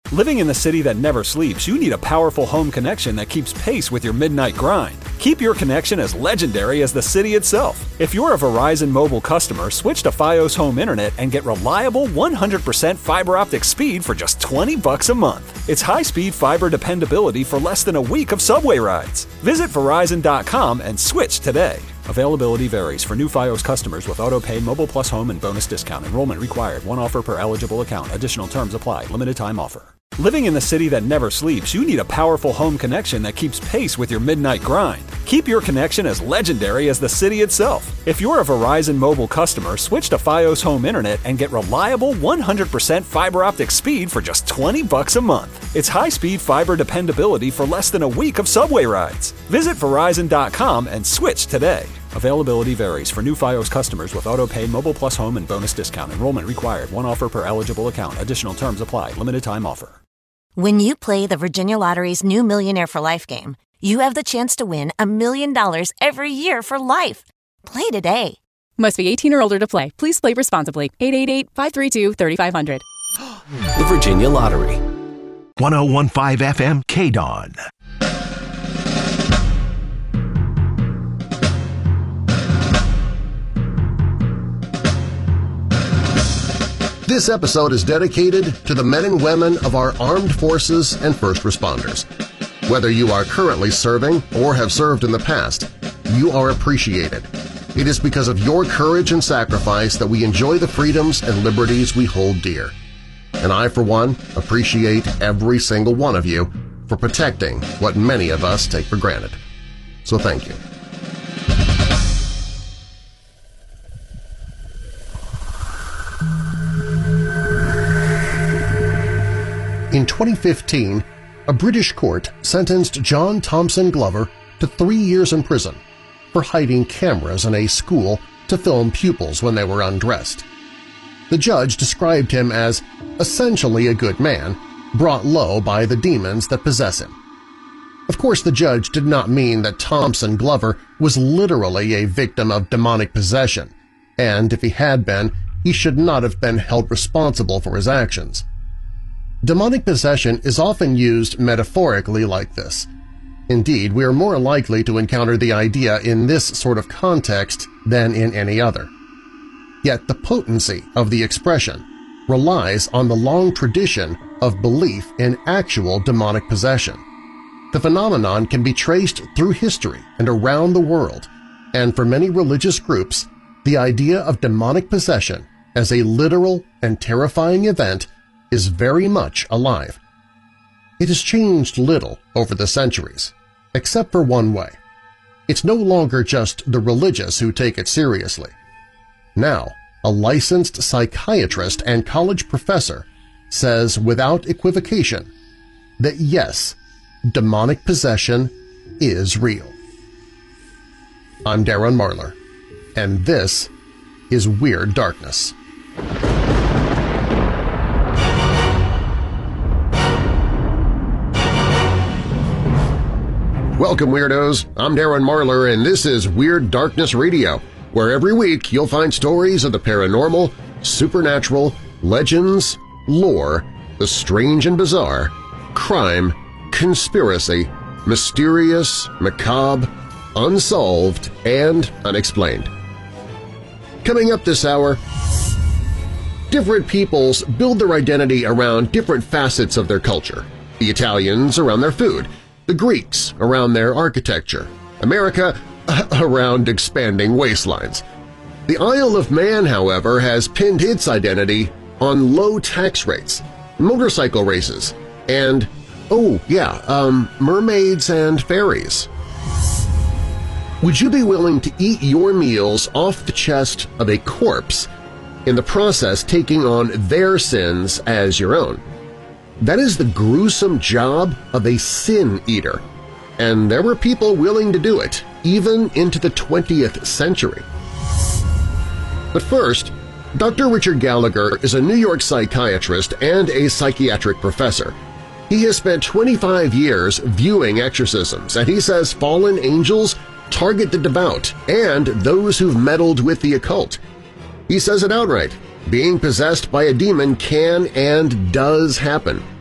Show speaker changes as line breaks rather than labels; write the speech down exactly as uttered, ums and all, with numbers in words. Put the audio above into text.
Living in the city that never sleeps, you need a powerful home connection that keeps pace with your midnight grind. Keep your connection as legendary as the city itself. If you're a Verizon mobile customer, switch to Fios Home Internet and get reliable one hundred percent fiber optic speed for just twenty bucks a month. It's high-speed fiber dependability for less than a week of subway rides. Visit Verizon dot com and switch today. Availability varies for new Fios customers with auto-pay, Mobile Plus Home, and bonus discount. Enrollment required. One offer per eligible account. Additional terms apply. Limited time offer. Living in the city that never sleeps, you need a powerful home connection that keeps pace with your midnight grind. Keep your connection as legendary as the city itself. If you're a Verizon mobile customer, switch to Fios Home Internet and get reliable one hundred percent fiber optic speed for just twenty bucks a month. It's high-speed fiber dependability for less than a week of subway rides. Visit Verizon dot com and switch today. Availability varies for new Fios customers with auto-pay, Mobile Plus Home, and bonus discount. Enrollment required. One offer per eligible account. Additional terms apply. Limited time offer.
When you play the Virginia Lottery's new Millionaire for Life game, you have the chance to win a million dollars every year for life. Play today.
Must be eighteen or older to play. Please play responsibly. eight eight eight, five three two, three five zero zero.
The Virginia Lottery.
one oh one point five F M K D O N.
This episode is dedicated to the men and women of our armed forces and first responders. Whether you are currently serving or have served in the past, you are appreciated. It is because of your courage and sacrifice that we enjoy the freedoms and liberties we hold dear. And I, for one, appreciate every single one of you for protecting what many of us take for granted. So thank you. In twenty fifteen, a British court sentenced John Thompson Glover to three years in prison for hiding cameras in a school to film pupils when they were undressed. The judge described him as essentially a good man, brought low by the demons that possess him. Of course, the judge did not mean that Thompson Glover was literally a victim of demonic possession, and if he had been, he should not have been held responsible for his actions. Demonic possession is often used metaphorically like this. Indeed, we are more likely to encounter the idea in this sort of context than in any other. Yet the potency of the expression relies on the long tradition of belief in actual demonic possession. The phenomenon can be traced through history and around the world, and for many religious groups, the idea of demonic possession as a literal and terrifying event is very much alive. It has changed little over the centuries, except for one way. It's no longer just the religious who take it seriously. Now, a licensed psychiatrist and college professor says without equivocation that yes, demonic possession is real. I'm Darren Marlar, and this is Weird Darkness. Welcome, Weirdos! I'm Darren Marlar, and this is Weird Darkness Radio, where every week you'll find stories of the paranormal, supernatural, legends, lore, the strange and bizarre, crime, conspiracy, mysterious, macabre, unsolved, and unexplained. Coming up this hour, different peoples build their identity around different facets of their culture. The Italians around their food, the Greeks around their architecture, America around expanding waistlines. The Isle of Man, however, has pinned its identity on low tax rates, motorcycle races, and, oh yeah, um, mermaids and fairies. Would you be willing to eat your meals off the chest of a corpse, in the process taking on their sins as your own? That is the gruesome job of a sin eater, and there were people willing to do it, even into the twentieth century. But first, Doctor Richard Gallagher is a New York psychiatrist and a psychiatric professor. He has spent twenty-five years viewing exorcisms, and he says fallen angels target the devout and those who've meddled with the occult. He says it outright. Being possessed by a demon can and does happen,